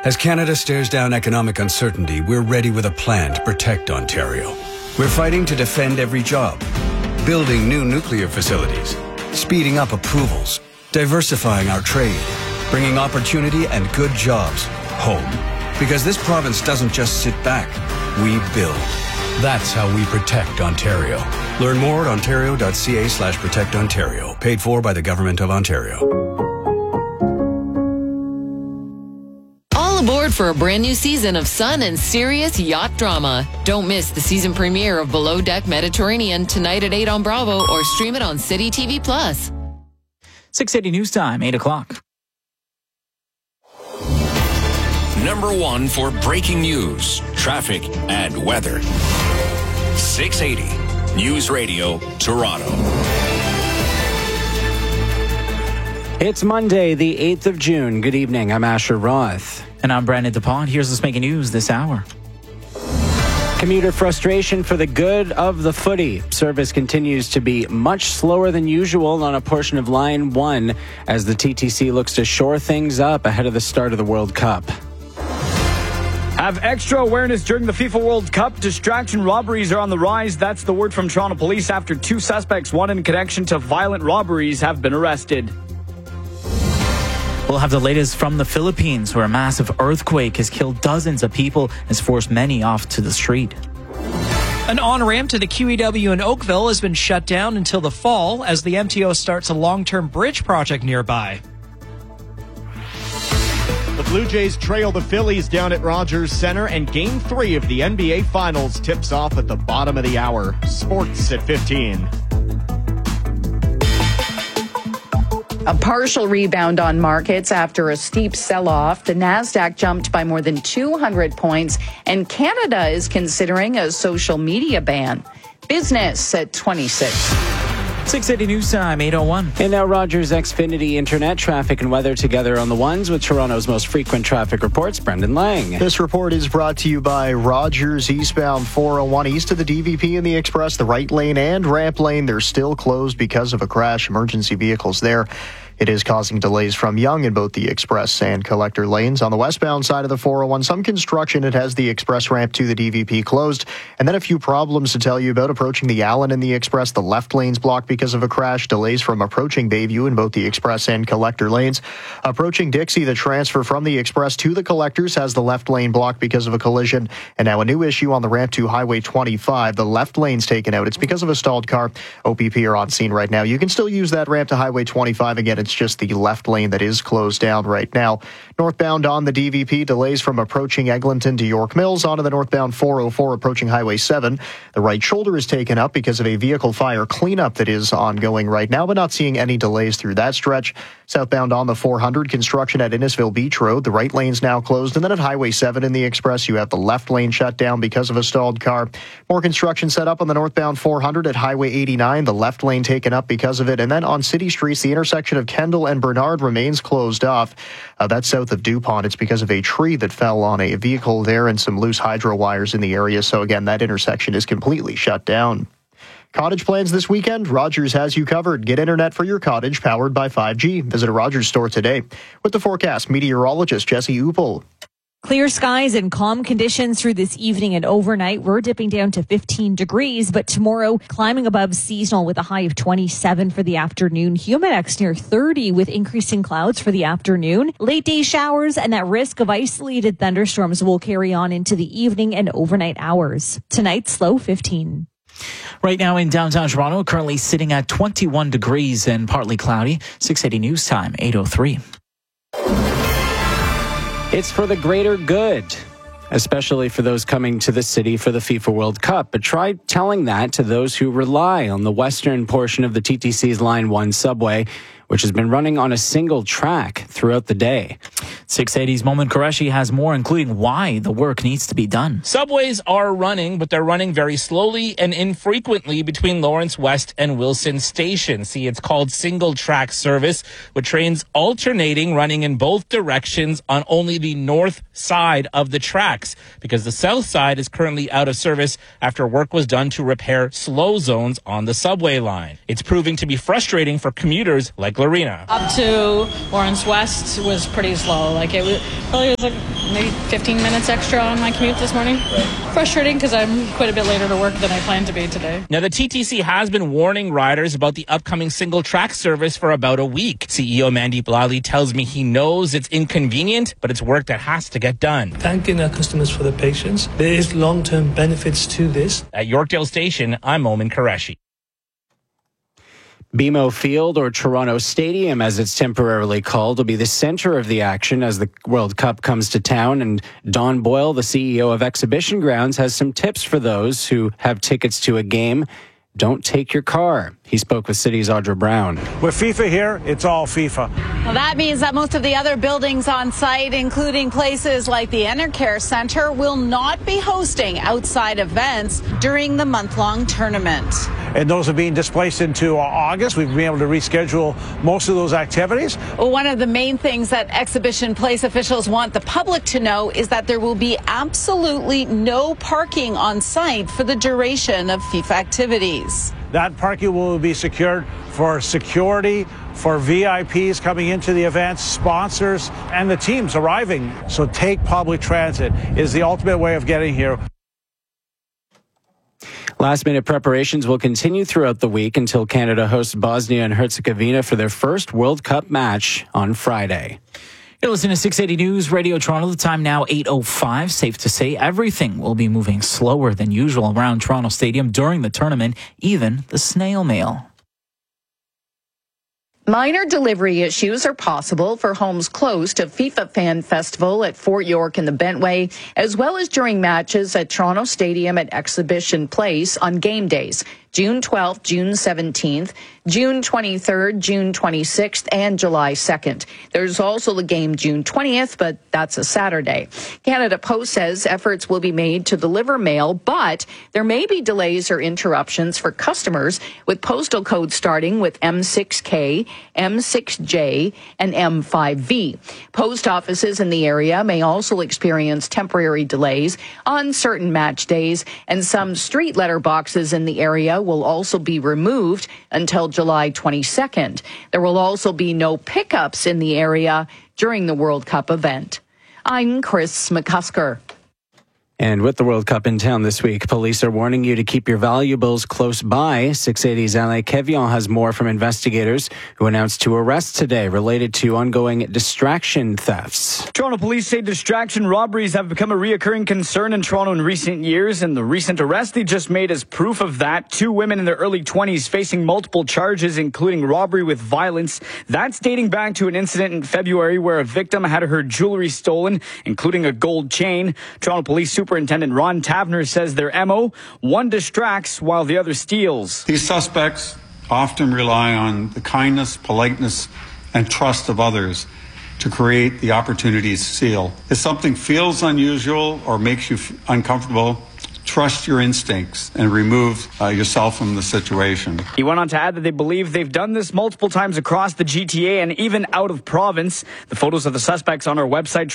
As Canada stares down economic uncertainty, we're ready with a plan to protect Ontario. We're fighting to defend every job, building new nuclear facilities, speeding up approvals, diversifying our trade, bringing opportunity and good jobs home. Because this province doesn't just sit back, we build. That's how we protect Ontario. Learn more at ontario.ca/protectontario. Paid for by the Government of Ontario. All aboard for a brand new season of sun and serious yacht drama. Don't miss the season premiere of Below Deck Mediterranean tonight at 8 on Bravo or stream it on City TV+. 6:80 news time, 8 o'clock. Number one for breaking news, traffic, and weather. 680 News Radio, Toronto. It's Monday, the 8th of June. Good evening. I'm Asher Roth. And I'm Brandon DuPont. Here's what's making news this hour. Commuter frustration for the good of the footy. Service continues to be much slower than usual on a portion of Line 1 as the TTC looks to shore things up ahead of the start of the World Cup. Have extra awareness during the FIFA World Cup. Distraction robberies are on the rise. That's the word from Toronto Police after 2 suspects, one in connection to violent robberies, have been arrested. We'll have the latest from the Philippines, where a massive earthquake has killed dozens of people and has forced many off to the street. An on-ramp to the QEW in Oakville has been shut down until the fall as the MTO starts a long-term bridge project nearby. The Blue Jays trail the Phillies down at Rogers Center, and Game 3 of the NBA Finals tips off at the bottom of the hour. Sports at 15. A partial rebound on markets after a steep sell-off. The Nasdaq jumped by more than 200 points, and Canada is considering a social media ban. Business at 26. 680 news time, 8:01. And now Rogers Xfinity Internet traffic and weather together on the ones with Toronto's most frequent traffic reports. Brendan Lang. This report is brought to you by Rogers eastbound 401 east of the DVP and the Express. The right lane and ramp lane, they're still closed because of a crash. Emergency vehicles there. It is causing delays from Yonge in both the Express and Collector lanes. On the westbound side of the 401, some construction. It has the Express ramp to the DVP closed. And then a few problems to tell you about approaching the Allen in the Express. The left lane's blocked because of a crash. Delays from approaching Bayview in both the Express and Collector lanes. Approaching Dixie, the transfer from the Express to the Collectors has the left lane blocked because of a collision. And now a new issue on the ramp to Highway 25. The left lane's taken out. It's because of a stalled car. OPP are on scene right now. You can still use that ramp to Highway 25 again. It's just the left lane that is closed down right now. Northbound on the DVP, delays from approaching Eglinton to York Mills onto the northbound 404 approaching Highway 7. The right shoulder is taken up because of a vehicle fire cleanup that is ongoing right now, but not seeing any delays through that stretch. Southbound on the 400, construction at Innisfil Beach Road. The right lane's now closed. And then at Highway 7 in the Express, you have the left lane shut down because of a stalled car. More construction set up on the northbound 400 at Highway 89. The left lane taken up because of it. And then on City Streets, the intersection of Kendall and Bernard remains closed off. That's south of DuPont. It's because of a tree that fell on a vehicle there and some loose hydro wires in the area. So again, that intersection is completely shut down. Cottage plans this weekend? Rogers has you covered. Get internet for your cottage powered by 5G. Visit a Rogers store today. With the forecast, meteorologist Jesse Uppel. Clear skies and calm conditions through this evening and overnight. We're dipping down to 15 degrees, but tomorrow climbing above seasonal with a high of 27 for the afternoon. Humidex near 30 with increasing clouds for the afternoon. Late day showers and that risk of isolated thunderstorms will carry on into the evening and overnight hours. Tonight's low 15. Right now in downtown Toronto, currently sitting at 21 degrees and partly cloudy. 680 news time, 8:03. It's for the greater good, especially for those coming to the city for the FIFA World Cup. But try telling that to those who rely on the western portion of the TTC's Line 1 subway, which has been running on a single track throughout the day. 680's Moment Qureshi has more, including why the work needs to be done. Subways are running, but they're running very slowly and infrequently between Lawrence West and Wilson Station. See, it's called single track service, with trains alternating, running in both directions on only the north side of the tracks, because the south side is currently out of service after work was done to repair slow zones on the subway line. It's proving to be frustrating for commuters like Nick Lorena. Up to Lawrence West was pretty slow. Like it was like maybe 15 minutes extra on my commute this morning. Frustrating because I'm quite a bit later to work than I planned to be today. Now, the TTC has been warning riders about the upcoming single track service for about a week. CEO Mandeep Lally tells me he knows it's inconvenient, but it's work that has to get done. Thanking our customers for their patience. There is long-term benefits to this. At Yorkdale Station, I'm Momin Qureshi. BMO Field, or Toronto Stadium as it's temporarily called, will be the center of the action as the World Cup comes to town. And Don Boyle, the CEO of Exhibition Grounds, has some tips for those who have tickets to a game. Don't take your car. He spoke with City's Audra Brown. With FIFA here, it's all FIFA. Well, that means that most of the other buildings on site, including places like the Enercare Center, will not be hosting outside events during the month-long tournament. And those are being displaced into August. We've been able to reschedule most of those activities. Well, one of the main things that Exhibition Place officials want the public to know is that there will be absolutely no parking on site for the duration of FIFA activities. That parking will be secured for security, for VIPs coming into the events, sponsors, and the teams arriving. So take public transit is the ultimate way of getting here. Last-minute preparations will continue throughout the week until Canada hosts Bosnia and Herzegovina for their first World Cup match on Friday. You're listening to 680 News Radio Toronto. The time now 8:05. Safe to say everything will be moving slower than usual around Toronto Stadium during the tournament, even the snail mail. Minor delivery issues are possible for homes close to FIFA Fan Festival at Fort York and the Bentway, as well as during matches at Toronto Stadium at Exhibition Place on game days, June 12th, June 17th, June 23rd, June 26th, and July 2nd. There's also the game June 20th, but that's a Saturday. Canada Post says efforts will be made to deliver mail, but there may be delays or interruptions for customers with postal codes starting with M6K, M6J, and M5V. Post offices in the area may also experience temporary delays on certain match days, and some street letter boxes in the area will also be removed until July 22nd. There will also be no pickups in the area during the World Cup event. I'm Chris McCusker. And with the World Cup in town this week, police are warning you to keep your valuables close by. 680's Alain Kevion has more from investigators who announced 2 arrests today related to ongoing distraction thefts. Toronto police say distraction robberies have become a reoccurring concern in Toronto in recent years, and the recent arrest they just made is proof of that. 2 women in their early 20s facing multiple charges, including robbery with violence. That's dating back to an incident in February where a victim had her jewelry stolen, including a gold chain. Toronto Police Superintendent Ron Tavener says their MO, one distracts while the other steals. These suspects often rely on the kindness, politeness, and trust of others to create the opportunities to steal. If something feels unusual or makes you uncomfortable, trust your instincts and remove yourself from the situation. He went on to add that they believe they've done this multiple times across the GTA and even out of province. The photos of the suspects on our website,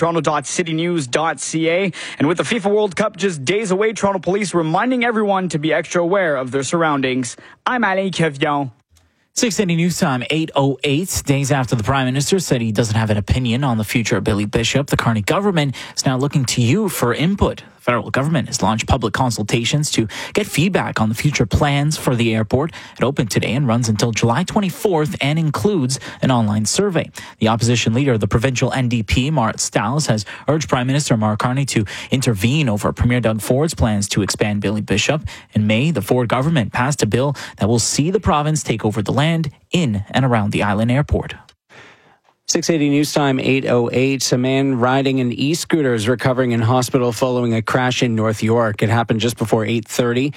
toronto.citynews.ca. And with the FIFA World Cup just days away, Toronto Police reminding everyone to be extra aware of their surroundings. I'm Alain Kevion. 680 News Time, 8:08. Days after the Prime Minister said he doesn't have an opinion on the future of Billy Bishop, the Carney government is now looking to you for input. The federal government has launched public consultations to get feedback on the future plans for the airport. It opened today and runs until July 24th and includes an online survey. The opposition leader of the provincial NDP, Marit Stiles, has urged Prime Minister Mark Carney to intervene over Premier Doug Ford's plans to expand Billy Bishop. In May, the Ford government passed a bill that will see the province take over the land in and around the island airport. 680 News Time, 8:08. A man riding an e-scooter is recovering in hospital following a crash in North York. It happened just before 6:30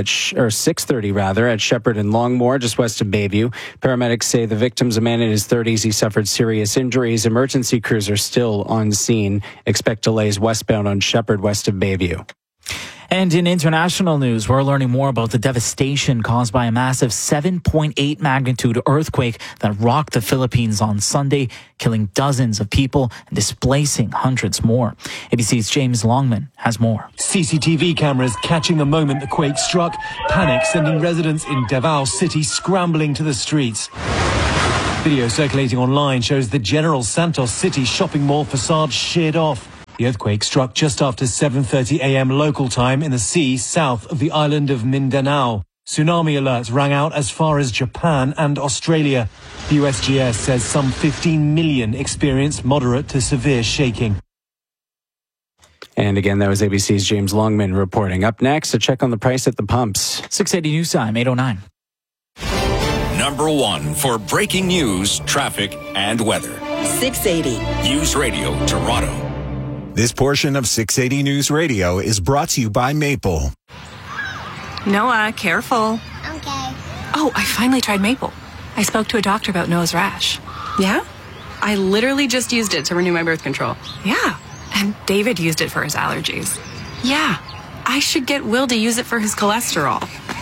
at Shepherd and Longmore, just west of Bayview. Paramedics say the victim's a man in his 30s. He suffered serious injuries. Emergency crews are still on scene. Expect delays westbound on Shepherd, west of Bayview. And in international news, we're learning more about the devastation caused by a massive 7.8 magnitude earthquake that rocked the Philippines on Sunday, killing dozens of people and displacing hundreds more. ABC's James Longman has more. CCTV cameras catching the moment the quake struck, panic sending residents in Davao City scrambling to the streets. Video circulating online shows the General Santos City shopping mall facade sheared off. The earthquake struck just after 7:30 a.m. local time in the sea south of the island of Mindanao. Tsunami alerts rang out as far as Japan and Australia. The USGS says some 15 million experienced moderate to severe shaking. And again, that was ABC's James Longman reporting. Up next, a check on the price at the pumps. 680 News Time, 8:09. Number one for breaking news, traffic, and weather. 680 News Radio Toronto. This portion of 680 News Radio is brought to you by Maple. Noah, careful. Okay. Oh, I finally tried Maple. I spoke to a doctor about Noah's rash. Yeah? I literally just used it to renew my birth control. Yeah. And David used it for his allergies. Yeah. I should get Will to use it for his cholesterol.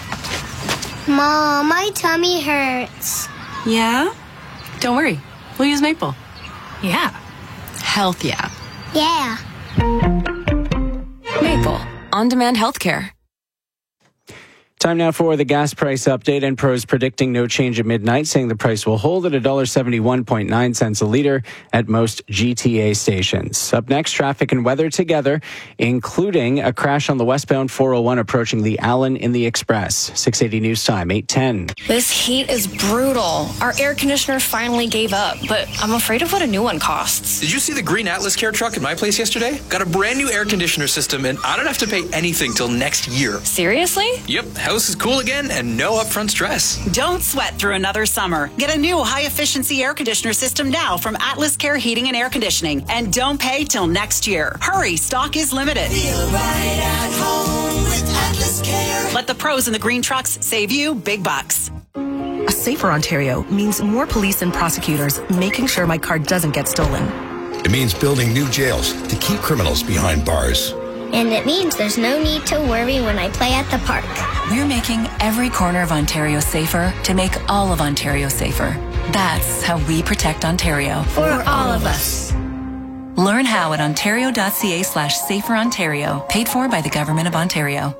Mom, my tummy hurts. Yeah? Don't worry. We'll use Maple. Yeah. Health, yeah. Yeah. Maple. On-demand healthcare. Time now for the gas price update. And Pros predicting no change at midnight, saying the price will hold at $1.71.9 a liter at most GTA stations. Up next, traffic and weather together, including a crash on the westbound 401 approaching the Allen in the Express. 680 News Time, 8:10. This heat is brutal. Our air conditioner finally gave up, but I'm afraid of what a new one costs. Did you see the green Atlas Care truck at my place yesterday? Got a brand new air conditioner system, and I don't have to pay anything till next year. Seriously? Yep, house is cool again and no upfront stress. Don't sweat through another summer. Get a new high-efficiency air conditioner system now from Atlas Care Heating and Air Conditioning. And don't pay till next year. Hurry, stock is limited. Feel right at home with Atlas Care. Let the pros in the green trucks save you big bucks. A safer Ontario means more police and prosecutors making sure my car doesn't get stolen. It means building new jails to keep criminals behind bars. And it means there's no need to worry when I play at the park. We're making every corner of Ontario safer to make all of Ontario safer. That's how we protect Ontario. For all of us. Learn how at ontario.ca/saferontario. Paid for by the Government of Ontario.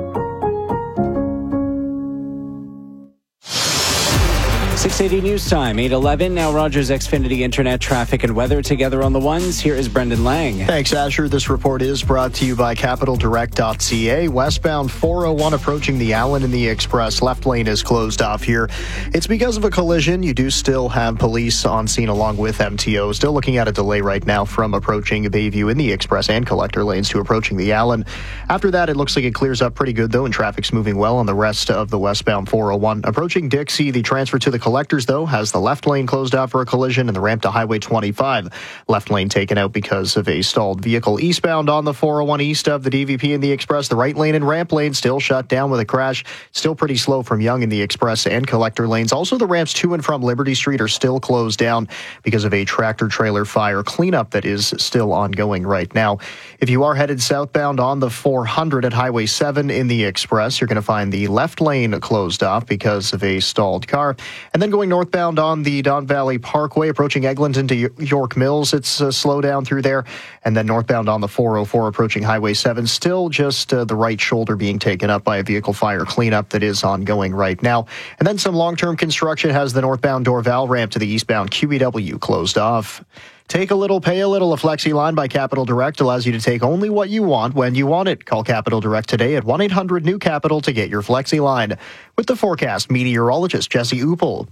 680 News Time, 8:11. Now Rogers Xfinity Internet traffic and weather together on the ones. Here is Brendan Lang. Thanks, Asher. This report is brought to you by CapitalDirect.ca. Westbound 401 approaching the Allen in the Express. Left lane is closed off here. It's because of a collision. You do still have police on scene along with MTO. Still looking at a delay right now from approaching Bayview in the Express and collector lanes to approaching the Allen. After that, it looks like it clears up pretty good, though, and traffic's moving well on the rest of the westbound 401. Approaching Dixie, the transfer to the collectors, though, has the left lane closed out for a collision and the ramp to Highway 25. Left lane taken out because of a stalled vehicle. Eastbound on the 401 east of the DVP and the Express, the right lane and ramp lane still shut down with a crash. Still pretty slow from Yonge in the Express and collector lanes. Also, the ramps to and from Liberty Street are still closed down because of a tractor-trailer fire cleanup that is still ongoing right now. If you are headed southbound on the 400 at Highway 7 in the Express, you're going to find the left lane closed off because of a stalled car. And then going northbound on the Don Valley Parkway, approaching Eglinton to York Mills, it's a slowdown through there. And then northbound on the 404, approaching Highway 7, still just the right shoulder being taken up by a vehicle fire cleanup that is ongoing right now. And then some long-term construction has the northbound Dorval ramp to the eastbound QEW closed off. Take a little, pay a little. A Flexi Line by Capital Direct allows you to take only what you want when you want it. Call Capital Direct today at 1-800-NEW-CAPITAL to get your Flexi Line. With the forecast, meteorologist Jesse Uppel.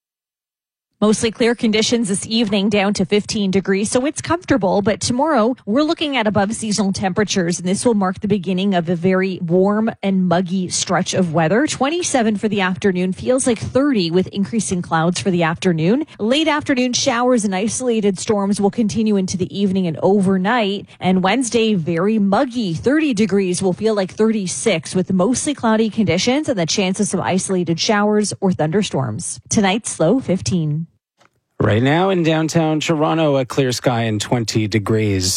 Mostly clear conditions this evening, down to 15 degrees, so it's comfortable. But tomorrow, we're looking at above seasonal temperatures, and this will mark the beginning of a very warm and muggy stretch of weather. 27 for the afternoon, feels like 30 with increasing clouds for the afternoon. Late afternoon showers and isolated storms will continue into the evening and overnight. And Wednesday, very muggy, 30 degrees will feel like 36 with mostly cloudy conditions and the chance of some isolated showers or thunderstorms. Tonight's low 15. Right now in downtown Toronto, a clear sky and 20 degrees.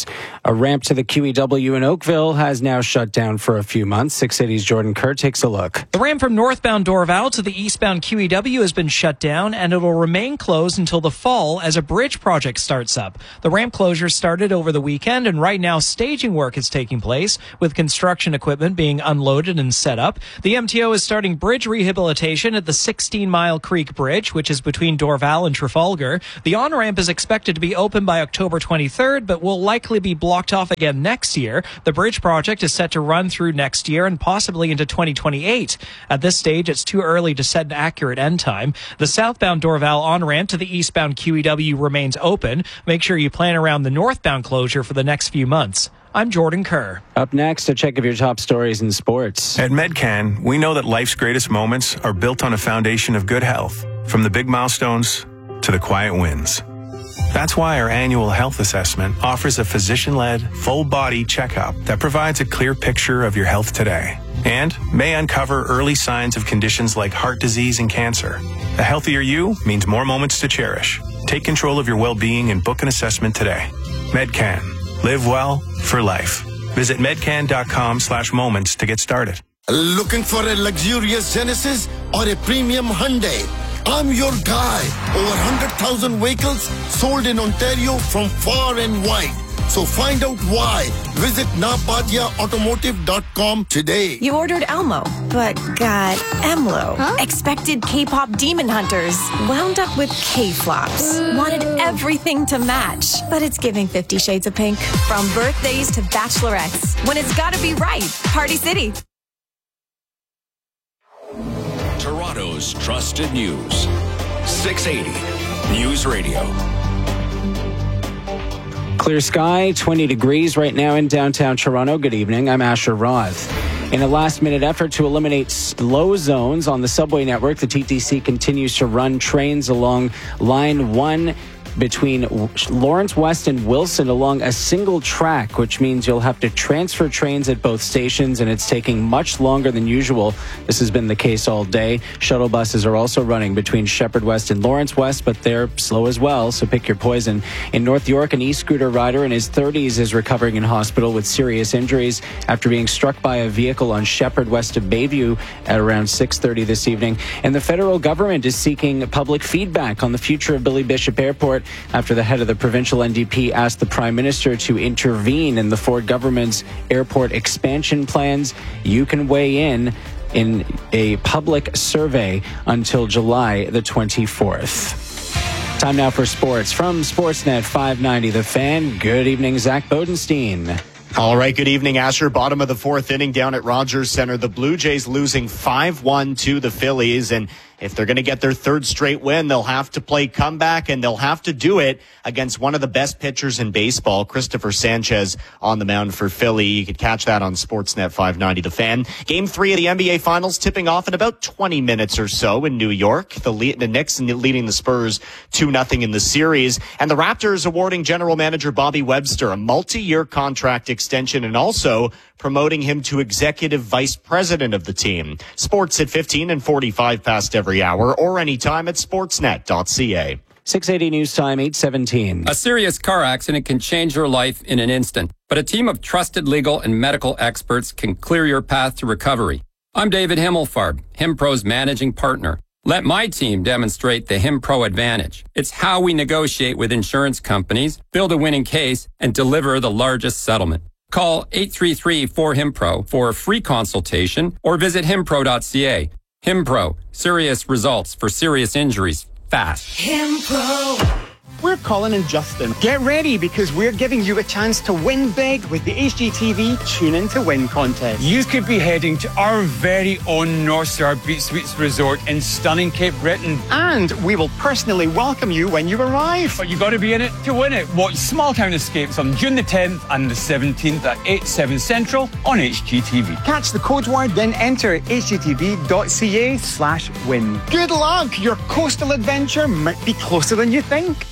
A ramp to the QEW in Oakville has now shut down for a few months. 680's Jordan Kerr takes a look. The ramp from northbound Dorval to the eastbound QEW has been shut down, and it will remain closed until the fall as a bridge project starts up. The ramp closure started over the weekend, and right now staging work is taking place, with construction equipment being unloaded and set up. The MTO is starting bridge rehabilitation at the 16 Mile Creek Bridge, which is between Dorval and Trafalgar. The on-ramp is expected to be open by October 23rd, but will likely be blocked off again next year. The bridge project is set to run through next year and possibly into 2028. At this stage, it's too early to set an accurate end time. The southbound Dorval on-ramp to the eastbound QEW remains open. Make sure you plan around the northbound closure for the next few months. I'm Jordan Kerr. Up next, a check of your top stories in sports. At Medcan, we know that life's greatest moments are built on a foundation of good health, from the big milestones to the quiet wins. That's why our annual health assessment offers a physician-led, full-body checkup that provides a clear picture of your health today and may uncover early signs of conditions like heart disease and cancer. A healthier you means more moments to cherish. Take control of your well-being and book an assessment today. Medcan. Live well for life. Visit medcan.com/moments to get started. Looking for a luxurious Genesis or a premium Hyundai? I'm your guy. Over 100,000 vehicles sold in Ontario from far and wide. So find out why. Visit napadiaautomotive.com today. You ordered Elmo, but got Emlo. Huh? Expected K-pop demon hunters. Wound up with K-flops. Wanted everything to match, but it's giving 50 Shades of Pink. From birthdays to bachelorettes. When it's gotta be right. Party City. Toronto's trusted news. 680 News Radio. Clear sky, 20 degrees right now in downtown Toronto. Good evening. I'm Asher Roth. In a last-minute effort to eliminate slow zones on the subway network, the TTC continues to run trains along Line 1 between Lawrence West and Wilson along a single track, which means you'll have to transfer trains at both stations, and it's taking much longer than usual. This has been the case all day. Shuttle buses are also running between Shepherd West and Lawrence West, but they're slow as well, so pick your poison. In North York, an e-scooter rider in his 30s is recovering in hospital with serious injuries after being struck by a vehicle on Shepherd West of Bayview at around 6:30 this evening. And the federal government is seeking public feedback on the future of Billy Bishop Airport after the head of the provincial NDP asked the Prime Minister to intervene in the Ford government's airport expansion plans. You can weigh in a public survey until July the 24th. Time now for sports. From Sportsnet 590 The Fan, good evening, Zach Bodenstein. All right, good evening, Asher. Bottom of the fourth inning down at Rogers Center. The Blue Jays losing 5-1 to the Phillies, and if they're going to get their third straight win, they'll have to play comeback, and they'll have to do it against one of the best pitchers in baseball, Christopher Sanchez, on the mound for Philly. You could catch that on Sportsnet 590 The Fan. Game 3 of the NBA Finals tipping off in about 20 minutes or so in New York. The Knicks leading the Spurs 2-0 in the series, and the Raptors awarding general manager Bobby Webster a multi-year contract extension and also promoting him to executive vice president of the team. Sports at 15 and 45 past every hour or anytime at sportsnet.ca. 680 News Time, 8:17. A serious car accident can change your life in an instant, but a team of trusted legal and medical experts can clear your path to recovery. I'm David Himmelfarb, HimPro's managing partner. Let my team demonstrate the HimPro advantage. It's how we negotiate with insurance companies, build a winning case, and deliver the largest settlement. Call 833-4HIMPRO for a free consultation or visit himpro.ca. HimPro, serious results for serious injuries, fast. HimPro. We're Colin and Justin. Get ready because we're giving you a chance to win big with the HGTV Tune In to Win contest. You could be heading to our very own North Star Beach Suites Resort in stunning Cape Breton. And we will personally welcome you when you arrive. But you got to be in it to win it. Watch Small Town Escapes on June the 10th and the 17th at 8/7 Central on HGTV. Catch the code word, then enter hgtv.ca/win. Good luck! Your coastal adventure might be closer than you think.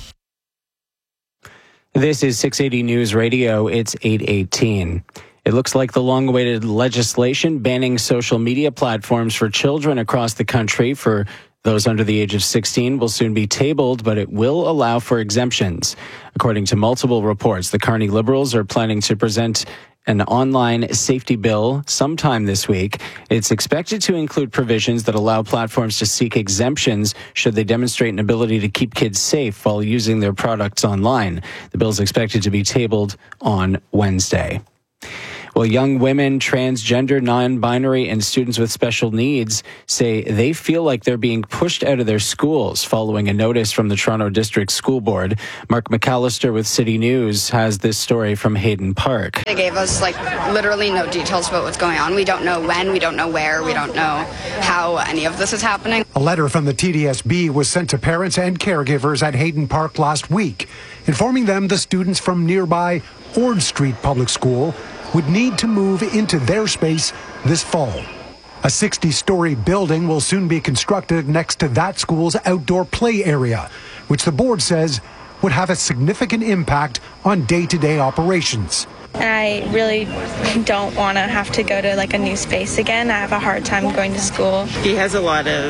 This is 680 News Radio. It's 8:18. It looks like the long-awaited legislation banning social media platforms for children across the country for Those under the age of 16 will soon be tabled, but it will allow for exemptions. According to multiple reports, the Carney Liberals are planning to present an online safety bill sometime this week. It's expected to include provisions that allow platforms to seek exemptions should they demonstrate an ability to keep kids safe while using their products online. The bill is expected to be tabled on Wednesday. Well, young women, transgender, non-binary, and students with special needs say they feel like they're being pushed out of their schools following a notice from the Toronto District School Board. Mark McAllister with City News has this story from Hayden Park. They gave us literally no details about what's going on. We don't know when, we don't know where, we don't know how any of this is happening. A letter from the TDSB was sent to parents and caregivers at Hayden Park last week, informing them the students from nearby Ord Street Public School would need to move into their space this fall. A 60-story building will soon be constructed next to that school's outdoor play area, which the board says would have a significant impact on day-to-day operations. I really don't want to have to go to a new space again. I have a hard time going to school. He has a lot of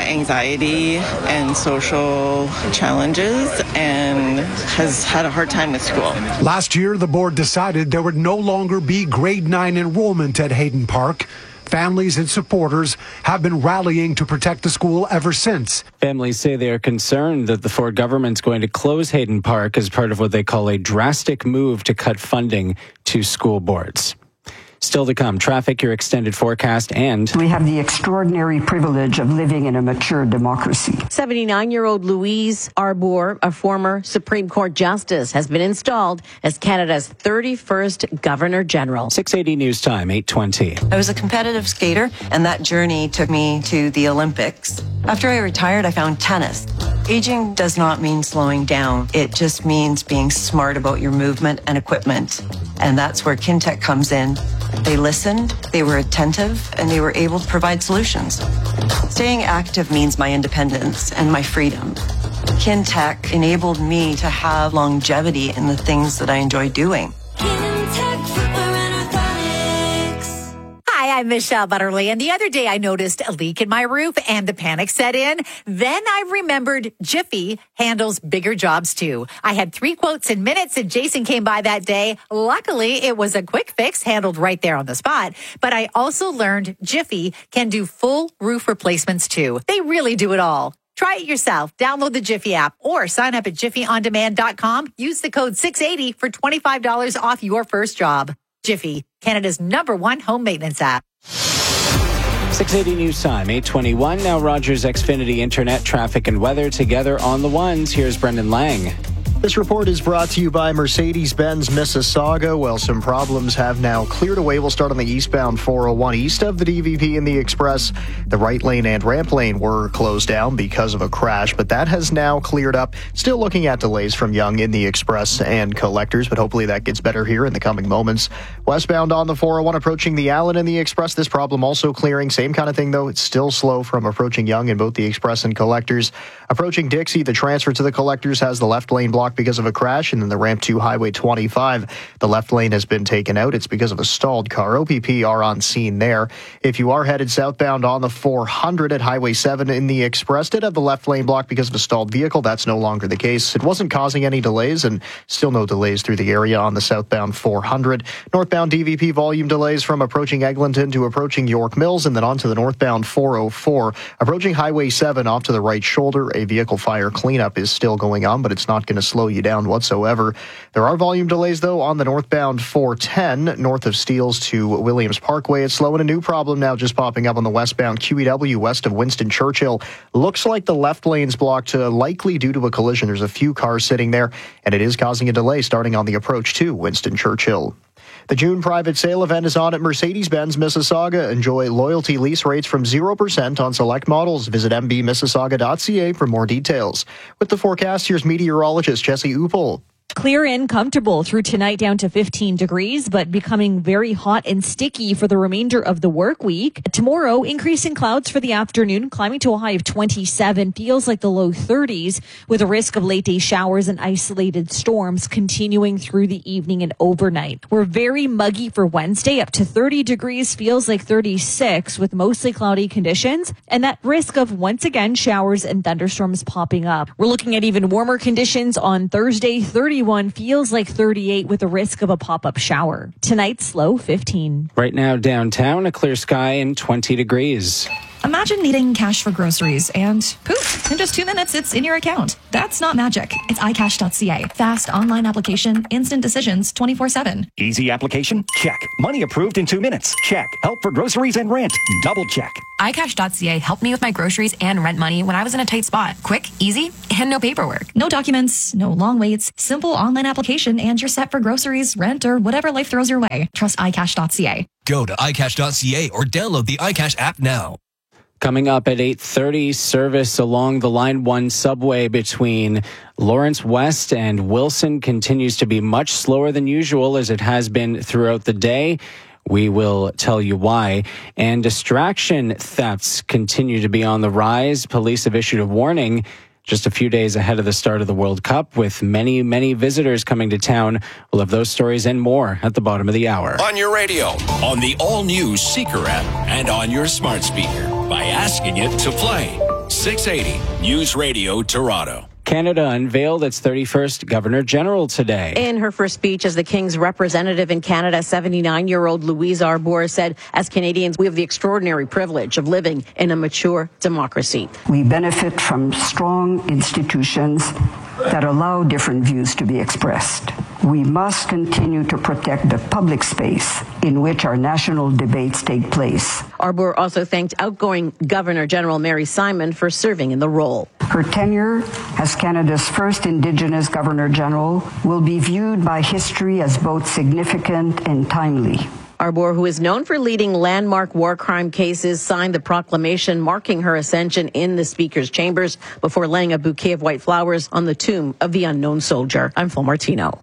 anxiety and social challenges and has had a hard time with school. Last year, the board decided there would no longer be grade 9 enrollment at Hayden Park. Families and supporters have been rallying to protect the school ever since. Families say they are concerned that the Ford government's going to close Hayden Park as part of what they call a drastic move to cut funding to school boards. Still to come, traffic, your extended forecast, and we have the extraordinary privilege of living in a mature democracy. 79-year-old Louise Arbour, a former Supreme Court justice, has been installed as Canada's 31st Governor General. 680 News Time, 8:20. I was a competitive skater, and that journey took me to the Olympics. After I retired, I found tennis. Aging does not mean slowing down. It just means being smart about your movement and equipment. And that's where Kintec comes in. They listened, they were attentive, and they were able to provide solutions. Staying active means my independence and my freedom. Kintec enabled me to have longevity in the things that I enjoy doing. Hi, I'm Michelle Butterly, and the other day I noticed a leak in my roof and the panic set in. Then I remembered Jiffy handles bigger jobs too. I had 3 quotes in minutes and Jason came by that day. Luckily, it was a quick fix handled right there on the spot. But I also learned Jiffy can do full roof replacements too. They really do it all. Try it yourself. Download the Jiffy app or sign up at jiffyondemand.com. Use the code 680 for $25 off your first job. Jiffy, Canada's #1 home maintenance app. 680 News Time, 8:21. Now Rogers Xfinity Internet, traffic and weather together on the ones. Here's Brendan Lang. This report is brought to you by Mercedes-Benz Mississauga. Well, some problems have now cleared away. We'll start on the eastbound 401 east of the DVP and the Express. The right lane and ramp lane were closed down because of a crash, but that has now cleared up. Still looking at delays from Yonge in the Express and Collectors, but hopefully that gets better here in the coming moments. Westbound on the 401 approaching the Allen and the Express. This problem also clearing. Same kind of thing, though. It's still slow from approaching Yonge in both the Express and Collectors. Approaching Dixie, the transfer to the Collectors has the left lane blocked because of a crash, and then the ramp to Highway 25. The left lane has been taken out. It's because of a stalled car. OPP are on scene there. If you are headed southbound on the 400 at Highway 7 in the Express, did have the left lane blocked because of a stalled vehicle. That's no longer the case. It wasn't causing any delays, and still no delays through the area on the southbound 400. Northbound DVP volume delays from approaching Eglinton to approaching York Mills, and then on to the northbound 404. Approaching Highway 7 off to the right shoulder, a vehicle fire cleanup is still going on, but it's not going to slow you down whatsoever. There are volume delays, though, on the northbound 410, north of Steeles to Williams Parkway. It's slow, and a new problem now just popping up on the westbound QEW west of Winston Churchill. Looks like the left lane's blocked, likely due to a collision. There's a few cars sitting there, and it is causing a delay starting on the approach to Winston Churchill. The June private sale event is on at Mercedes-Benz Mississauga. Enjoy loyalty lease rates from 0% on select models. Visit mbmississauga.ca for more details. With the forecast, here's meteorologist Jesse Uppel. Clear and comfortable through tonight, down to 15 degrees, but becoming very hot and sticky for the remainder of the work week. Tomorrow, increasing clouds for the afternoon, climbing to a high of 27, feels like the low 30s, with a risk of late day showers and isolated storms continuing through the evening and overnight. We're very muggy for Wednesday, up to 30 degrees, feels like 36, with mostly cloudy conditions, and that risk of once again showers and thunderstorms popping up. We're looking at even warmer conditions on Thursday, 31, feels like 38 with a risk of a pop-up shower. Tonight's low 15. Right now downtown, a clear sky and 20 degrees. Imagine needing cash for groceries and poof, in just 2 minutes, it's in your account. That's not magic. It's iCash.ca. Fast online application, instant decisions, 24/7. Easy application? Check. Money approved in 2 minutes? Check. Help for groceries and rent? Double check. iCash.ca helped me with my groceries and rent money when I was in a tight spot. Quick, easy, and no paperwork. No documents, no long waits. Simple online application and you're set for groceries, rent, or whatever life throws your way. Trust iCash.ca. Go to iCash.ca or download the iCash app now. Coming up at 8:30, service along the Line 1 subway between Lawrence West and Wilson continues to be much slower than usual, as it has been throughout the day. We will tell you why. And distraction thefts continue to be on the rise. Police have issued a warning just a few days ahead of the start of the World Cup, with many, many visitors coming to town. We'll have those stories and more at the bottom of the hour. On your radio, on the all-new Seeker app, and on your smart speaker by asking it to play. 680 News Radio Toronto. Canada unveiled its 31st Governor General today. In her first speech as the King's representative in Canada, 79-year-old Louise Arbour said, as Canadians, we have the extraordinary privilege of living in a mature democracy. We benefit from strong institutions that allow different views to be expressed. We must continue to protect the public space in which our national debates take place. Arbour also thanked outgoing Governor General Mary Simon for serving in the role. Her tenure as Canada's first Indigenous Governor General will be viewed by history as both significant and timely. Arbour, who is known for leading landmark war crime cases, signed the proclamation marking her ascension in the Speaker's chambers before laying a bouquet of white flowers on the tomb of the unknown soldier. I'm Phil Martino.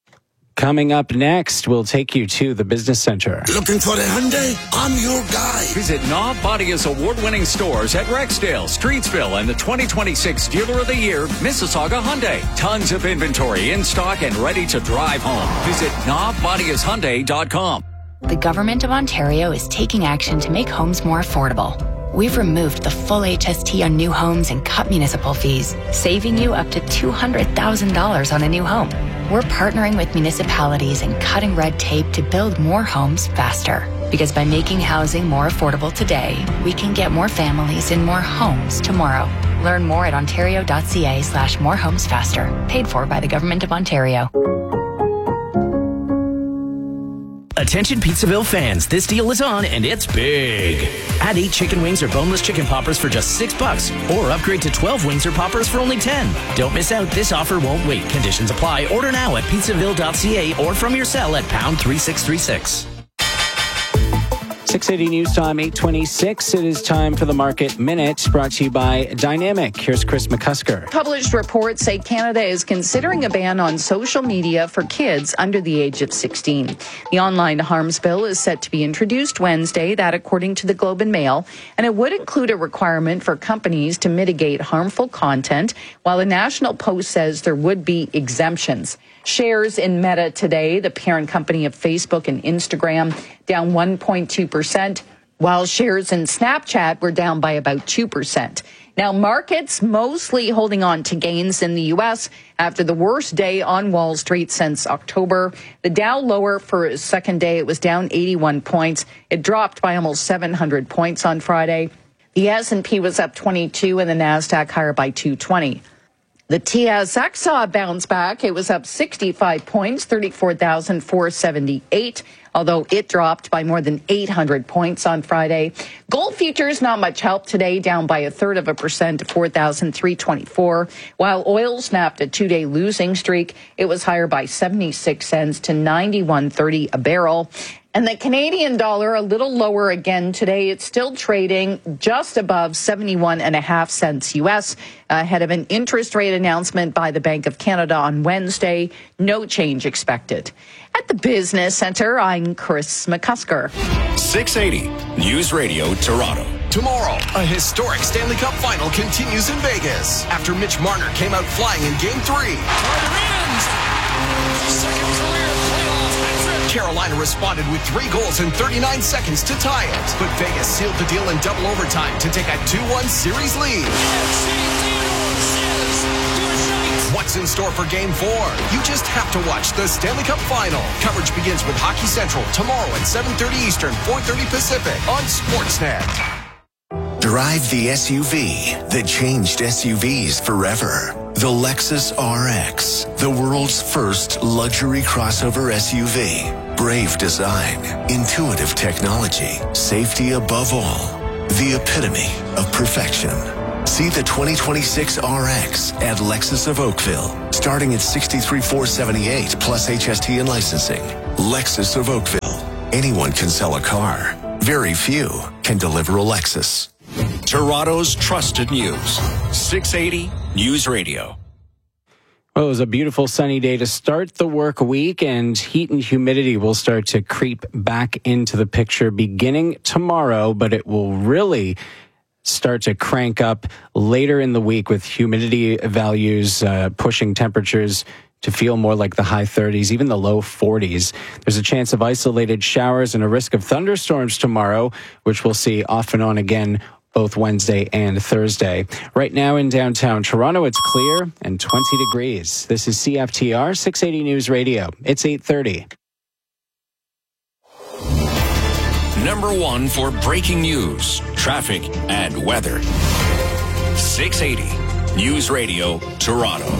Coming up next, we'll take you to the Business Center. Looking for a Hyundai? I'm your guy. Visit Knob Bodia's award-winning stores at Rexdale, Streetsville, and the 2026 Dealer of the Year, Mississauga Hyundai. Tons of inventory in stock and ready to drive home. Visit knobbodiashyundai.com. The Government of Ontario is taking action to make homes more affordable. We've removed the full HST on new homes and cut municipal fees, saving you up to $200,000 on a new home. We're partnering with municipalities and cutting red tape to build more homes faster. Because by making housing more affordable today, we can get more families in more homes tomorrow. Learn more at ontario.ca/morehomesfaster. Paid for by the Government of Ontario. Attention Pizzaville fans, this deal is on and it's big. Add 8 chicken wings or boneless chicken poppers for just $6, or upgrade to 12 wings or poppers for only $10. Don't miss out, this offer won't wait. Conditions apply. Order now at pizzaville.ca or from your cell at pound 3636. 680 News Time, 8:26. It is time for the Market Minute, brought to you by Dynamic. Here's Chris McCusker. Published reports say Canada is considering a ban on social media for kids under the age of 16. The online harms bill is set to be introduced Wednesday, that according to the Globe and Mail, and it would include a requirement for companies to mitigate harmful content, while the National Post says there would be exemptions. Shares in Meta today, the parent company of Facebook and Instagram, down 1.2%, while shares in Snapchat were down by about 2%. Now, markets mostly holding on to gains in the U.S. after the worst day on Wall Street since October. The Dow lower for a second day. It was down 81 points. It dropped by almost 700 points on Friday. The S&P was up 22 and the NASDAQ higher by 220. The TSX saw a bounce back. It was up 65 points, 34,478. although it dropped by more than 800 points on Friday. Gold futures, not much help today, down by 0.33% to 4,324, while oil snapped a two-day losing streak. It was higher by 76 cents to 91.30 a barrel. And the Canadian dollar a little lower again today. It's still trading just above 71.5 cents U.S. ahead of an interest rate announcement by the Bank of Canada on Wednesday. No change expected. At the Business Center, I'm Chris McCusker. 680 News Radio Toronto. Tomorrow, a historic Stanley Cup final continues in Vegas after Mitch Marner came out flying in Game 3. Carolina responded with 3 goals in 39 seconds to tie it, but Vegas sealed the deal in double overtime to take a 2-1 series lead. What's in store for Game 4? You just have to watch the Stanley Cup Final. Coverage begins with Hockey Central tomorrow at 7:30 Eastern, 4:30 Pacific on Sportsnet. Drive the SUV that changed SUVs forever. The Lexus RX, the world's first luxury crossover SUV. Brave design, intuitive technology, safety above all. The epitome of perfection. See the 2026 RX at Lexus of Oakville, starting at $63,478 plus HST and licensing. Lexus of Oakville. Anyone can sell a car. Very few can deliver a Lexus. Toronto's trusted news. 680 News Radio. Well, it was a beautiful sunny day to start the work week, and heat and humidity will start to creep back into the picture beginning tomorrow, but it will really start to crank up later in the week with humidity values pushing temperatures to feel more like the high 30s, even the low 40s. There's a chance of isolated showers and a risk of thunderstorms tomorrow, which we'll see off and on again both Wednesday and Thursday. Right now in downtown Toronto, it's clear and 20 degrees. This is CFTR 680 News Radio. It's 8:30. Number 1 for breaking news, traffic, and weather. 680 News Radio Toronto.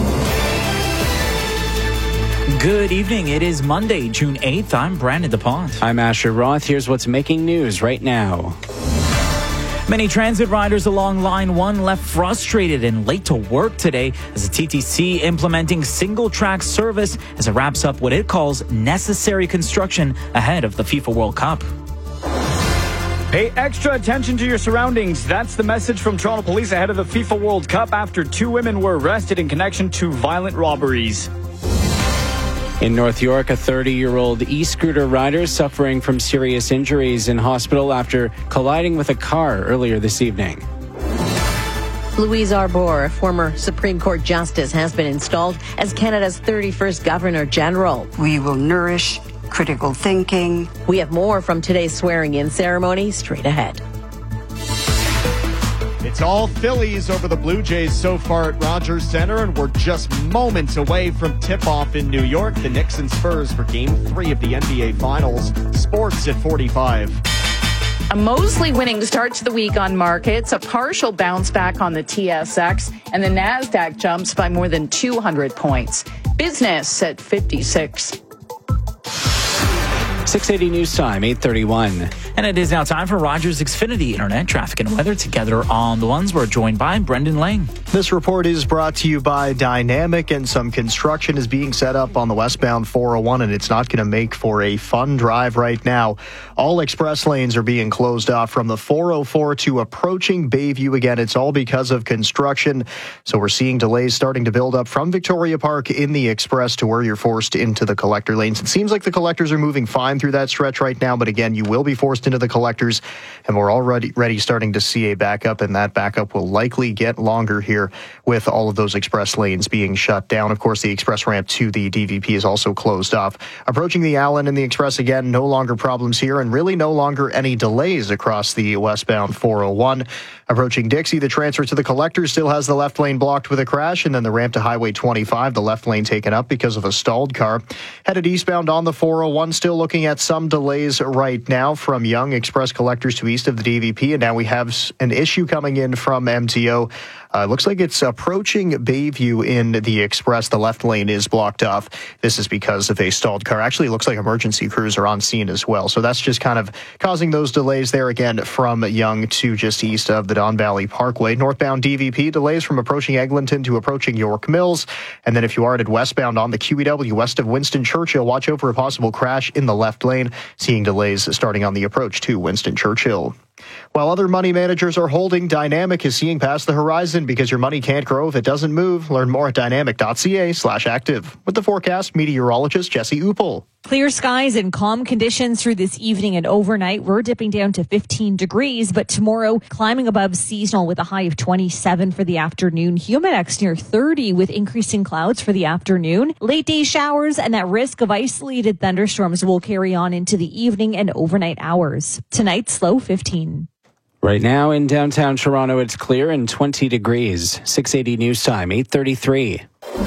Good evening. It is Monday, June 8th. I'm Brandon DePont. I'm Asher Roth. Here's what's making news right now. Many transit riders along Line 1 left frustrated and late to work today as the TTC implementing single-track service as it wraps up what it calls necessary construction ahead of the FIFA World Cup. Pay extra attention to your surroundings. That's the message from Toronto Police ahead of the FIFA World Cup after 2 women were arrested in connection to violent robberies. In North York, a 30-year-old e-scooter rider suffering from serious injuries in hospital after colliding with a car earlier this evening. Louise Arbour, a former Supreme Court Justice, has been installed as Canada's 31st Governor-General. We will nourish critical thinking. We have more from today's swearing-in ceremony straight ahead. It's all Phillies over the Blue Jays so far at Rogers Center, and we're just moments away from tip-off in New York. The Knicks and Spurs for Game 3 of the NBA Finals. Sports at 45. A Mosley winning start to the week on markets, a partial bounce back on the TSX, and the NASDAQ jumps by more than 200 points. Business at 56. 680 News Time, 8:31. And it is now time for Rogers Xfinity Internet traffic and weather together on the ones. We're joined by Brendan Lang. This report is brought to you by Dynamic, and some construction is being set up on the westbound 401, and it's not going to make for a fun drive right now. All express lanes are being closed off from the 404 to approaching Bayview. Again, it's all because of construction. So we're seeing delays starting to build up from Victoria Park in the express to where you're forced into the collector lanes. It seems like the collectors are moving fine through that stretch right now, but again, you will be forced into the collectors, and we're already starting to see a backup, and that backup will likely get longer here with all of those express lanes being shut down. Of course, the express ramp to the DVP is also closed off. Approaching the Allen and the express, again, no longer problems here, and really no longer any delays across the westbound 401. Approaching Dixie, the transfer to the collector still has the left lane blocked with a crash, and then the ramp to Highway 25, the left lane taken up because of a stalled car. Headed eastbound on the 401, still looking at some delays right now from Yonge Express collectors to east of the DVP, and now we have an issue coming in from MTO. Looks like it's approaching Bayview in the Express. The left lane is blocked off. This is because of a stalled car. Actually, it looks like emergency crews are on scene as well. So that's just kind of causing those delays there again from Yonge to just east of the Don Valley Parkway. Northbound DVP delays from approaching Eglinton to approaching York Mills. And then if you are headed westbound on the QEW west of Winston Churchill, watch over a possible crash in the left lane. Seeing delays starting on the approach to Winston Churchill. While other money managers are holding, Dynamic is seeing past the horizon because your money can't grow if it doesn't move. Learn more at dynamic.ca/active. With the forecast, meteorologist Jesse Uppel. Clear skies and calm conditions through this evening and overnight. We're dipping down to 15 degrees, but tomorrow climbing above seasonal with a high of 27 for the afternoon. Humidex near 30 with increasing clouds for the afternoon. Late day showers and that risk of isolated thunderstorms will carry on into the evening and overnight hours. Tonight's low 15. Right now in downtown Toronto, it's clear and 20 degrees. 680 news time, 8:33.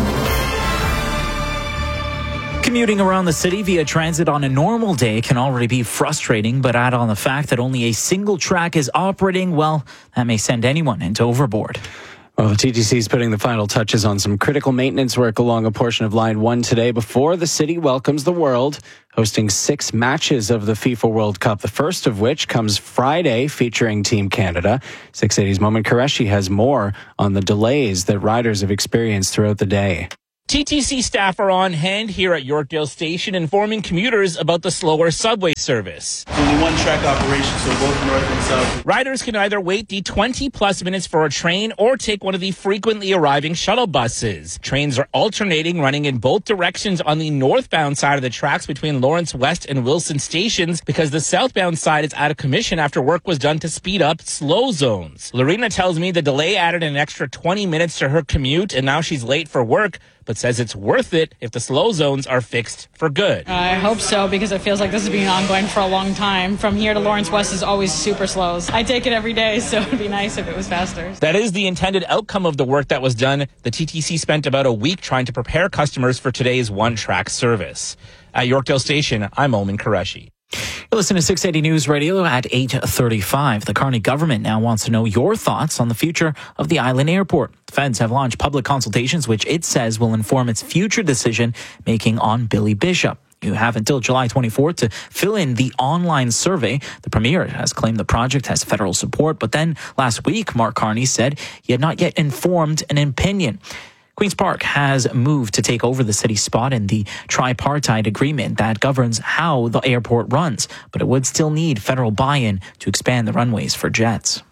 Commuting around the city via transit on a normal day can already be frustrating, but add on the fact that only a single track is operating, well, that may send anyone into overboard. Well, the TTC is putting the final touches on some critical maintenance work along a portion of Line 1 today before the city welcomes the world, hosting 6 matches of the FIFA World Cup, the first of which comes Friday featuring Team Canada. 680's Momin Qureshi has more on the delays that riders have experienced throughout the day. TTC staff are on hand here at Yorkdale Station informing commuters about the slower subway service. It's only one track operation, so both north and south. Riders can either wait the 20-plus minutes for a train or take one of the frequently arriving shuttle buses. Trains are alternating, running in both directions on the northbound side of the tracks between Lawrence West and Wilson stations because the southbound side is out of commission after work was done to speed up slow zones. Lorena tells me the delay added an extra 20 minutes to her commute, and now she's late for work, but says it's worth it if the slow zones are fixed for good. I hope so, because it feels like this has been ongoing for a long time. From here to Lawrence West is always super slows. I take it every day, so it'd be nice if it was faster. That is the intended outcome of the work that was done. The TTC spent about a week trying to prepare customers for today's one-track service. At Yorkdale Station, I'm Momin Qureshi. You're listening to 680 News Radio at 8:35. The Kearney government now wants to know your thoughts on the future of the island airport. The feds have launched public consultations, which it says will inform its future decision making on Billy Bishop. You have until July 24th to fill in the online survey. The premier has claimed the project has federal support, but then last week, Mark Carney said he had not yet informed an opinion. Queen's Park has moved to take over the city's spot in the tripartite agreement that governs how the airport runs, but it would still need federal buy-in to expand the runways for jets.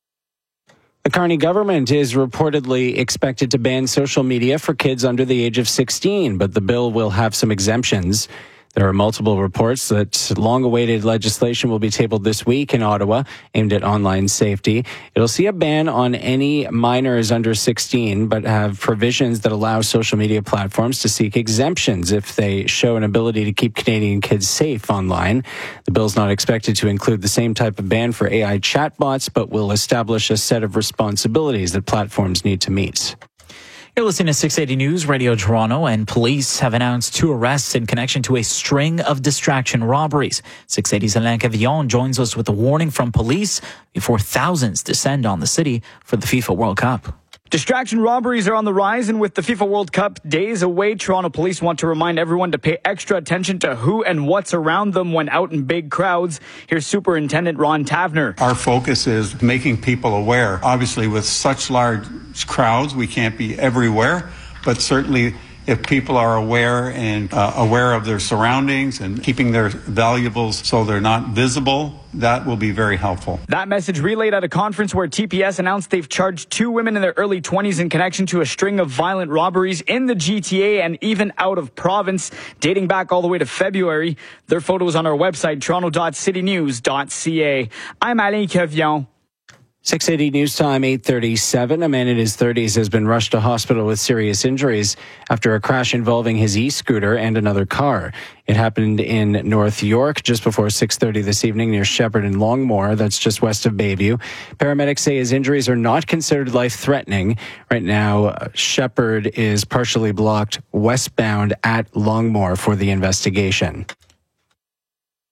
The Kearney government is reportedly expected to ban social media for kids under the age of 16, but the bill will have some exemptions. There are multiple reports that long-awaited legislation will be tabled this week in Ottawa aimed at online safety. It'll see a ban on any minors under 16, but have provisions that allow social media platforms to seek exemptions if they show an ability to keep Canadian kids safe online. The bill's not expected to include the same type of ban for AI chatbots, but will establish a set of responsibilities that platforms need to meet. You're listening to 680 News Radio Toronto, and police have announced 2 arrests in connection to a string of distraction robberies. 680's Alain Cavillon joins us with a warning from police before thousands descend on the city for the FIFA World Cup. Distraction robberies are on the rise, and with the FIFA World Cup days away, Toronto police want to remind everyone to pay extra attention to who and what's around them when out in big crowds. Here's Superintendent Ron Tavner. Our focus is making people aware. Obviously, with such large crowds, we can't be everywhere, but certainly if people are aware and aware of their surroundings and keeping their valuables so they're not visible, that will be very helpful. That message relayed at a conference where TPS announced they've charged 2 women in their early 20s in connection to a string of violent robberies in the GTA and even out of province, dating back all the way to February. Their photos on our website, toronto.citynews.ca. I'm Alain Cavillon. 680 News Time, 8:37. A man in his 30s has been rushed to hospital with serious injuries after a crash involving his e-scooter and another car. It happened in North York just before 6:30 this evening near Shepherd and Longmore. That's just west of Bayview. Paramedics say his injuries are not considered life-threatening. Right now, Shepherd is partially blocked westbound at Longmore for the investigation.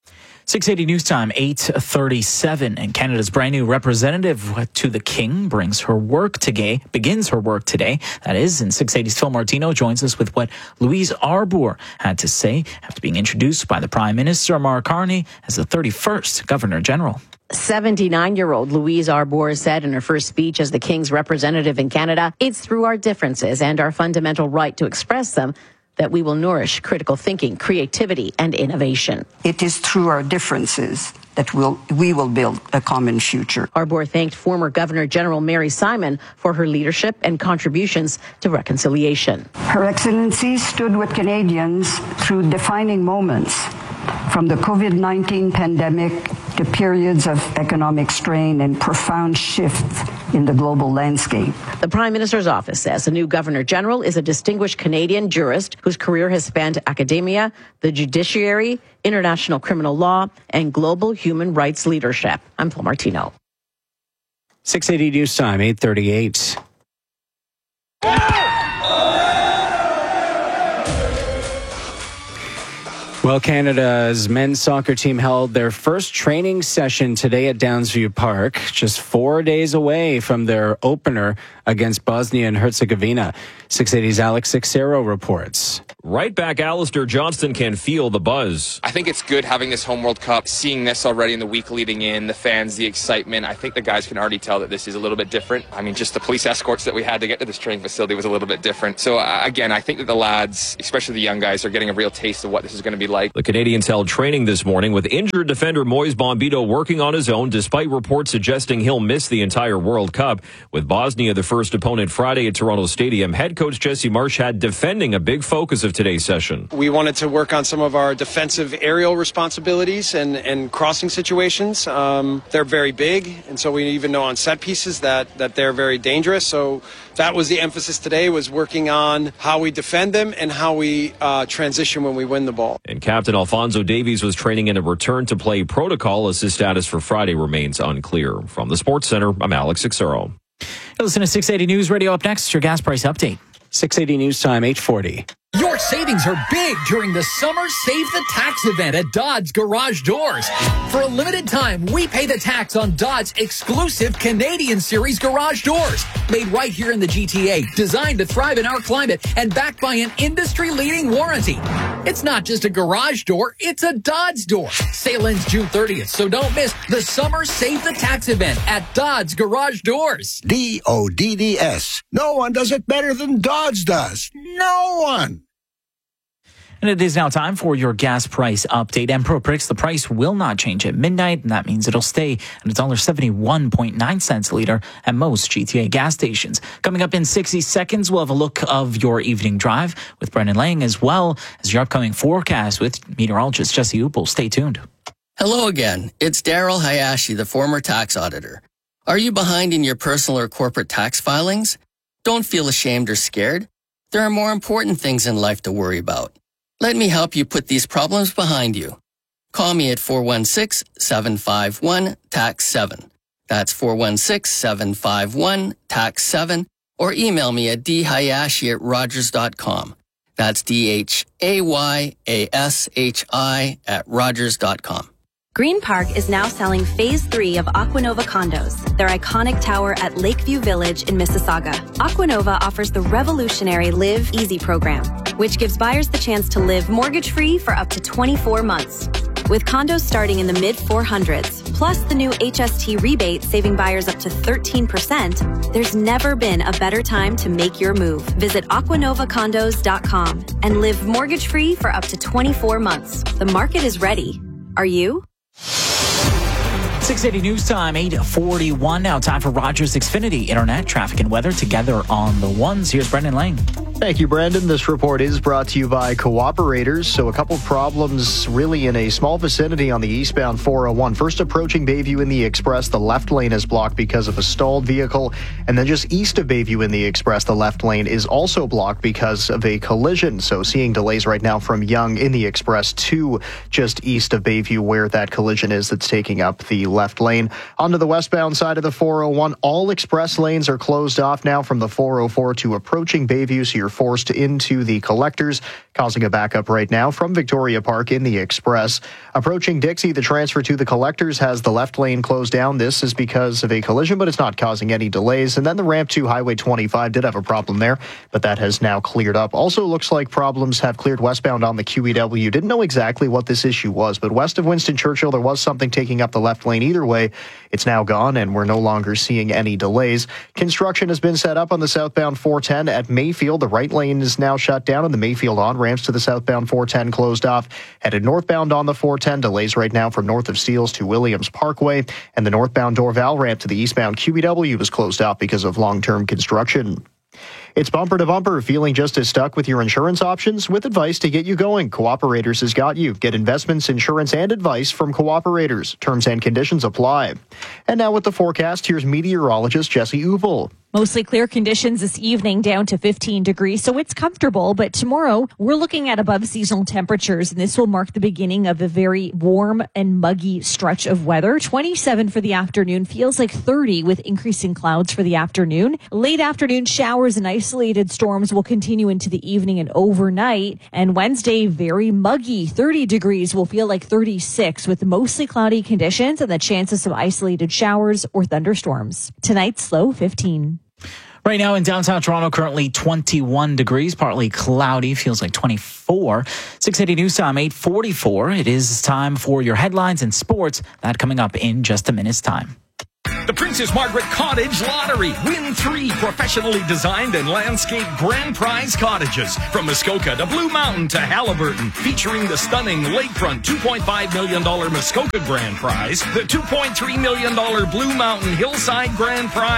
680 News Time, 8:37, and Canada's brand new representative to the King begins her work today. That is, and 680's Phil Martino joins us with what Louise Arbour had to say after being introduced by the Prime Minister, Mark Carney, as the 31st Governor General. 79-year-old Louise Arbour said in her first speech as the King's representative in Canada, "It's through our differences and our fundamental right to express them that we will nourish critical thinking, creativity, and innovation." It is through our differences that we will build a common future. Arbour thanked former Governor General Mary Simon for her leadership and contributions to reconciliation. Her Excellency stood with Canadians through defining moments, from the COVID-19 pandemic to periods of economic strain and profound shifts in the global landscape. The Prime Minister's office says the new Governor General is a distinguished Canadian jurist whose career has spanned academia, the judiciary, international criminal law, and global human rights leadership. I'm Phil Martino. 680 News Time, 8:38. Well, Canada's men's soccer team held their first training session today at Downsview Park, just 4 days away from their opener against Bosnia and Herzegovina. 680's Alex Sixero reports. Right back, Alistair Johnston can feel the buzz. I think it's good having this home World Cup, seeing this already in the week leading in, the fans, the excitement. I think the guys can already tell that this is a little bit different. I mean, just the police escorts that we had to get to this training facility was a little bit different. So again, I think that the lads, especially the young guys, are getting a real taste of what this is going to be like. The Canadians held training this morning with injured defender Moise Bombito working on his own, despite reports suggesting he'll miss the entire World Cup. With Bosnia the first opponent Friday at Toronto Stadium, head coach Jesse Marsh had defending a big focus of today's session. We wanted to work on some of our defensive aerial responsibilities and crossing situations. They're very big, and so we even know on set pieces that they're very dangerous. So that was the emphasis today, was working on how we defend them and how we transition when we win the ball. And Captain Alfonso Davies was training in a return-to-play protocol as his status for Friday remains unclear. From the Sports Center, I'm Alex Sixero. Listen to 680 News Radio. Up next, your gas price update. 680 News Time, 8:40. Your savings are big during the Summer Save the Tax event at Dodds Garage Doors. For a limited time, we pay the tax on Dodds' exclusive Canadian Series garage doors. Made right here in the GTA, designed to thrive in our climate, and backed by an industry-leading warranty. It's not just a garage door, it's a Dodds door. Sale ends June 30th, so don't miss the Summer Save the Tax event at Dodds Garage Doors. DODDS. No one does it better than Dodds does. No one. And it is now time for your gas price update. And ProPrix, the price will not change at midnight, and that means it'll stay at $1.71.9 a liter at most GTA gas stations. Coming up in 60 seconds, we'll have a look of your evening drive with Brendan Lang, as well as your upcoming forecast with meteorologist Jesse Uppel. Stay tuned. Hello again. It's Daryl Hayashi, the former tax auditor. Are you behind in your personal or corporate tax filings? Don't feel ashamed or scared. There are more important things in life to worry about. Let me help you put these problems behind you. Call me at 416-751-TAX-7. That's 416-751-TAX-7, or email me at dhayashi@rogers.com. That's DHAYASHI@rogers.com. Green Park is now selling Phase 3 of Aquanova condos, their iconic tower at Lakeview Village in Mississauga. Aquanova offers the revolutionary Live Easy program, which gives buyers the chance to live mortgage-free for up to 24 months. With condos starting in the mid-400s, plus the new HST rebate saving buyers up to 13%, there's never been a better time to make your move. Visit aquanovacondos.com and live mortgage-free for up to 24 months. The market is ready. Are you? 680 News Time, 8:41. Now time for Rogers Xfinity Internet, traffic and weather together on the ones. Here's Brendan Lang. Thank you, Brandon. This report is brought to you by Cooperators. So a couple of problems really in a small vicinity on the eastbound 401. First, approaching Bayview in the Express, the left lane is blocked because of a stalled vehicle. And then just east of Bayview in the Express, the left lane is also blocked because of a collision. So seeing delays right now from Yonge in the Express to just east of Bayview where that collision is that's taking up the left lane. Onto the westbound side of the 401, all express lanes are closed off now from the 404 to approaching Bayview. So you're forced into the collectors, causing a backup right now from Victoria Park in the Express. Approaching Dixie, the transfer to the collectors has the left lane closed down. This is because of a collision, but it's not causing any delays. And then the ramp to Highway 25 did have a problem there, but that has now cleared up. Also looks like problems have cleared westbound on the QEW. Didn't know exactly what this issue was, but west of Winston Churchill, there was something taking up the left lane either way. It's now gone, and we're no longer seeing any delays. Construction has been set up on the southbound 410 at Mayfield. The right lane is now shut down, and the Mayfield on-ramps to the southbound 410 closed off. Headed northbound on the 410, delays right now from north of Steeles to Williams Parkway, and the northbound Dorval ramp to the eastbound QEW is closed off because of long-term construction. It's bumper to bumper. Feeling just as stuck with your insurance options? With advice to get you going, Cooperators has got you. Get investments, insurance, and advice from Cooperators. Terms and conditions apply. And now with the forecast, here's meteorologist Jesse Uval. Mostly clear conditions this evening, down to 15 degrees, so it's comfortable. But tomorrow, we're looking at above seasonal temperatures, and this will mark the beginning of a very warm and muggy stretch of weather. 27 for the afternoon, feels like 30 with increasing clouds for the afternoon. Late afternoon showers and isolated storms will continue into the evening and overnight. And Wednesday, very muggy, 30 degrees will feel like 36 with mostly cloudy conditions and the chances of isolated showers or thunderstorms. Tonight's low 15. Right now in downtown Toronto, currently 21 degrees, partly cloudy, feels like 24. 680 News Time, 8:44. It is time for your headlines and sports. That coming up in just a minute's time. The Princess Margaret Cottage Lottery. Win 3 professionally designed and landscaped grand prize cottages from Muskoka to Blue Mountain to Haliburton, featuring the stunning lakefront $2.5 million Muskoka grand prize, the $2.3 million Blue Mountain Hillside grand prize,